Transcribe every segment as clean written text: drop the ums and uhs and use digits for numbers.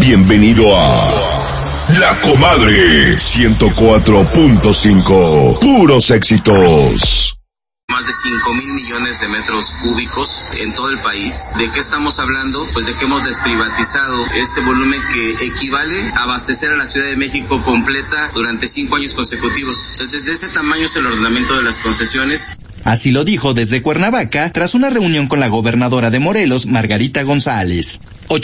Bienvenido a La Comadre 104.5. Puros éxitos. Más de 5,000 millones de metros cúbicos en todo el país. ¿De qué estamos hablando? Pues de que hemos desprivatizado este volumen que equivale a abastecer a la Ciudad de México completa durante 5 años consecutivos. Entonces, de ese tamaño es el ordenamiento de las concesiones. Así lo dijo desde Cuernavaca tras una reunión con la gobernadora de Morelos, Margarita González.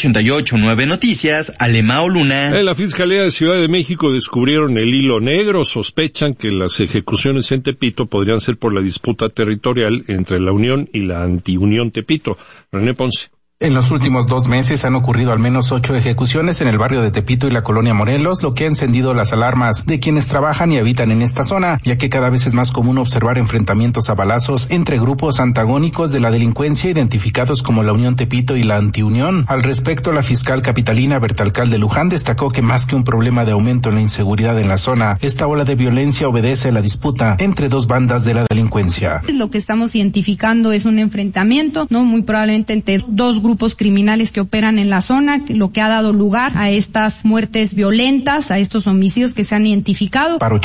88.9 Noticias, Alemao Luna. En la Fiscalía de Ciudad de México descubrieron el hilo negro. Sospechan que las ejecuciones en Tepito podrían ser por la disputa territorial entre la Unión y la Antiunión Tepito. René Ponce. En los últimos 2 meses han ocurrido al menos 8 ejecuciones en el barrio de Tepito y la colonia Morelos, lo que ha encendido las alarmas de quienes trabajan y habitan en esta zona, ya que cada vez es más común observar enfrentamientos a balazos entre grupos antagónicos de la delincuencia identificados como la Unión Tepito y la Antiunión. Al respecto, la fiscal capitalina Berta Alcalde Luján destacó que más que un problema de aumento en la inseguridad en la zona, esta ola de violencia obedece a la disputa entre 2 bandas de la delincuencia. Lo que estamos identificando es un enfrentamiento, muy probablemente entre 2 grupos criminales que operan en la zona, lo que ha dado lugar a estas muertes violentas, a estos homicidios que se han identificado. Para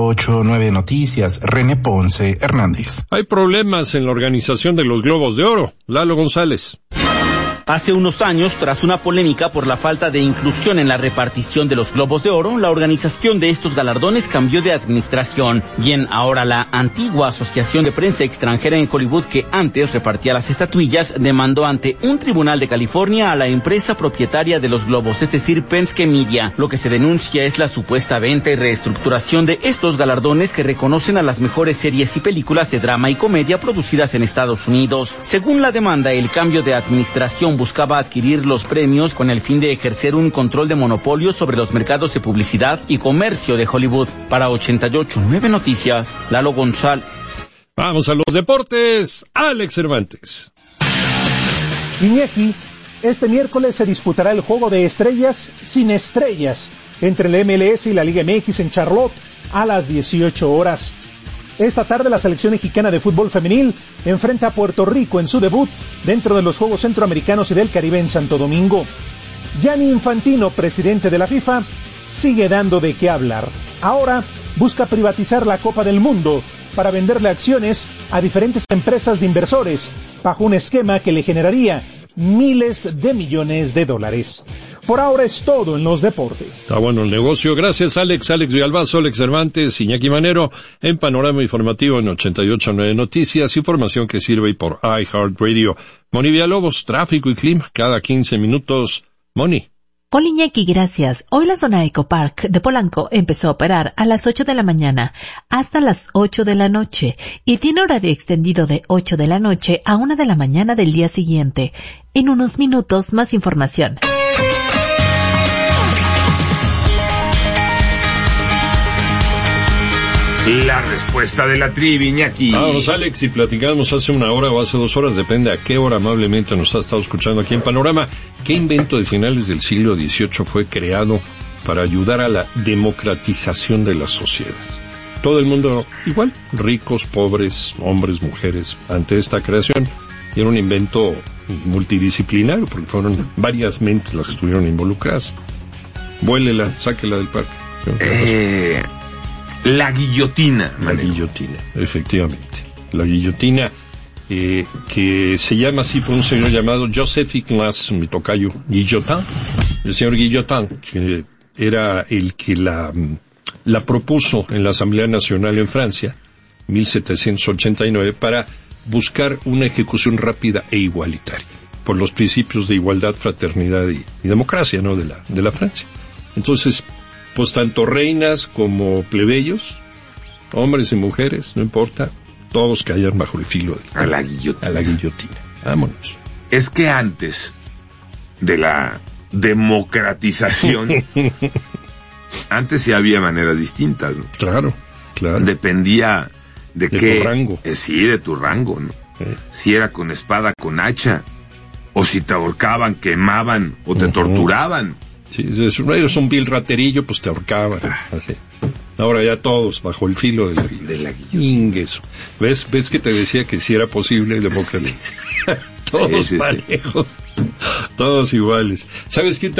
88.9 Noticias, René Ponce Hernández. Hay problemas en la organización de los Globos de Oro. Lalo González. Hace unos años, tras una polémica por la falta de inclusión en la repartición de los Globos de Oro, la organización de estos galardones cambió de administración. Bien, ahora la antigua Asociación de Prensa Extranjera en Hollywood, que antes repartía las estatuillas, demandó ante un tribunal de California a la empresa propietaria de los globos, es decir, Penske Media. Lo que se denuncia es la supuesta venta y reestructuración de estos galardones que reconocen a las mejores series y películas de drama y comedia producidas en Estados Unidos. Según la demanda, el cambio de administración buscaba adquirir los premios con el fin de ejercer un control de monopolio sobre los mercados de publicidad y comercio de Hollywood. Para 88.9 Noticias, Lalo González. Vamos a los deportes, Alex Cervantes. Iñaki, este miércoles se disputará el juego de estrellas sin estrellas entre el MLS y la Liga MX en Charlotte a las 18 horas. Esta tarde la selección mexicana de fútbol femenil enfrenta a Puerto Rico en su debut dentro de los Juegos Centroamericanos y del Caribe en Santo Domingo. Gianni Infantino, presidente de la FIFA, sigue dando de qué hablar. Ahora busca privatizar la Copa del Mundo para venderle acciones a diferentes empresas de inversores bajo un esquema que le generaría miles de millones de dólares. Por ahora es todo en los deportes. Está bueno el negocio. Gracias, Alex Villalbazo, Alex Cervantes, Iñaki Manero, en Panorama Informativo en 88.9 Noticias, información que sirve por iHeartRadio. Moni Villalobos, tráfico y clima, cada 15 minutos. Moni. Hola Iñaki, gracias. Hoy la zona Ecopark de Polanco empezó a operar a las 8 de la mañana hasta las 8 de la noche y tiene horario extendido de 8 de la noche a 1 de la mañana del día siguiente. En unos minutos, más información. La respuesta de la trivia, Iñaki. Vamos, Alex, y platicamos hace 1 hora o hace 2 horas, depende a qué hora amablemente nos ha estado escuchando aquí en Panorama. ¿Qué invento de finales del siglo XVIII fue creado para ayudar a la democratización de la sociedad? Todo el mundo igual, ricos, pobres, hombres, mujeres, ante esta creación. Y era un invento multidisciplinario, porque fueron varias mentes las que estuvieron involucradas. Vuélela, sáquela del parque. La guillotina. La guillotina, efectivamente. La guillotina, que se llama así por un señor llamado Joseph Ignace, mi tocayo, Guillotin. El señor Guillotin, que era el que la propuso en la Asamblea Nacional en Francia, 1789, para buscar una ejecución rápida e igualitaria, por los principios de igualdad, fraternidad y democracia, ¿no?, de la Francia. Entonces, pues tanto reinas como plebeyos, hombres y mujeres, no importa, todos caían bajo el filo a la guillotina. Vámonos. Es que antes de la democratización, antes sí había maneras distintas, ¿no? Claro. Dependía de qué tu rango. Sí, de tu rango, ¿no? Si era con espada, con hacha, o si te ahorcaban, quemaban, o te torturaban. Sí, si eres un vil raterillo, pues te ahorcaban. Así. Ahora ya todos bajo el filo de la guillotina. ¿Ves que te decía que sí era posible democratizar? Todos parejos, todos iguales. ¿Sabes quién